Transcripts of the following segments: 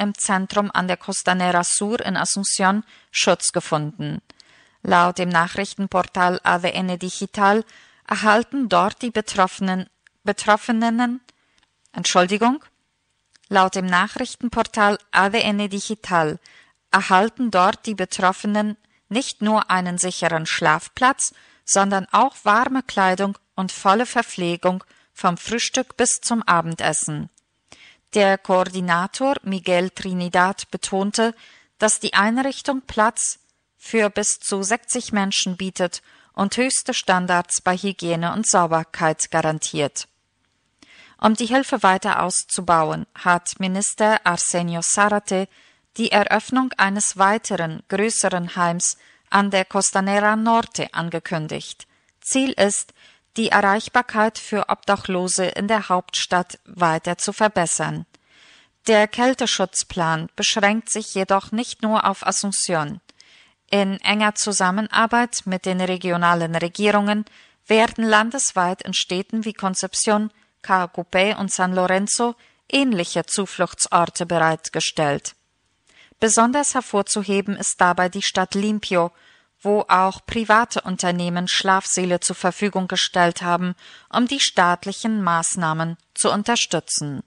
im Zentrum an der Costanera Sur in Asunción Schutz gefunden. Laut dem Nachrichtenportal ADN Digital erhalten dort die Laut dem Nachrichtenportal ADN Digital erhalten dort die Betroffenen nicht nur einen sicheren Schlafplatz, sondern auch warme Kleidung und volle Verpflegung vom Frühstück bis zum Abendessen. Der Koordinator Miguel Trinidad betonte, dass die Einrichtung Platz für bis zu 60 Menschen bietet und höchste Standards bei Hygiene und Sauberkeit garantiert. Um die Hilfe weiter auszubauen, hat Minister Arsenio Zárate die Eröffnung eines weiteren, größeren Heims an der Costanera Norte angekündigt. Ziel ist, die Erreichbarkeit für Obdachlose in der Hauptstadt weiter zu verbessern. Der Kälteschutzplan beschränkt sich jedoch nicht nur auf Asunción. In enger Zusammenarbeit mit den regionalen Regierungen werden landesweit in Städten wie Concepción, Caacupé und San Lorenzo ähnliche Zufluchtsorte bereitgestellt. Besonders hervorzuheben ist dabei die Stadt Limpio, wo auch private Unternehmen Schlafsäle zur Verfügung gestellt haben, um die staatlichen Maßnahmen zu unterstützen.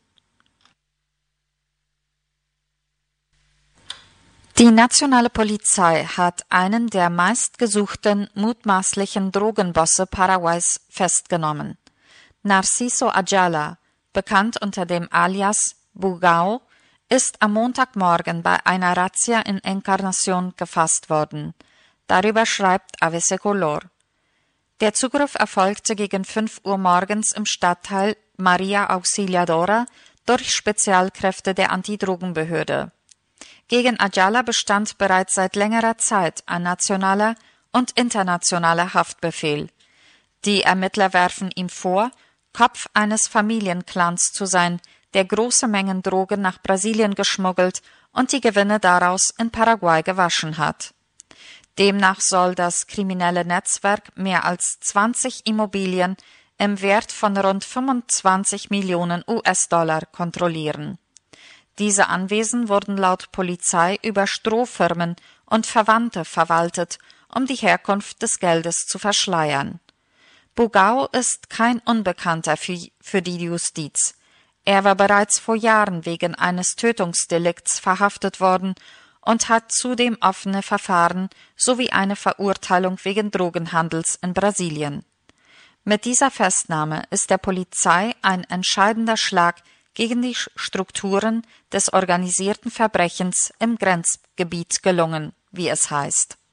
Die nationale Polizei hat einen der meistgesuchten mutmaßlichen Drogenbosse Paraguays festgenommen. Narciso Ayala, bekannt unter dem Alias Bugao, ist am Montagmorgen bei einer Razzia in Encarnación gefasst worden. Darüber schreibt ABC Color. Der Zugriff erfolgte gegen 5 Uhr morgens im Stadtteil Maria Auxiliadora durch Spezialkräfte der Antidrogenbehörde. Gegen Ayala bestand bereits seit längerer Zeit ein nationaler und internationaler Haftbefehl. Die Ermittler werfen ihm vor, Kopf eines Familienclans zu sein, der große Mengen Drogen nach Brasilien geschmuggelt und die Gewinne daraus in Paraguay gewaschen hat. Demnach soll das kriminelle Netzwerk mehr als 20 Immobilien im Wert von rund 25 Millionen US-Dollar kontrollieren. Diese Anwesen wurden laut Polizei über Strohfirmen und Verwandte verwaltet, um die Herkunft des Geldes zu verschleiern. Bugao ist kein Unbekannter für die Justiz. Er war bereits vor Jahren wegen eines Tötungsdelikts verhaftet worden und hat zudem offene Verfahren sowie eine Verurteilung wegen Drogenhandels in Brasilien. Mit dieser Festnahme ist der Polizei ein entscheidender Schlag gegen die Strukturen des organisierten Verbrechens im Grenzgebiet gelungen, wie es heißt.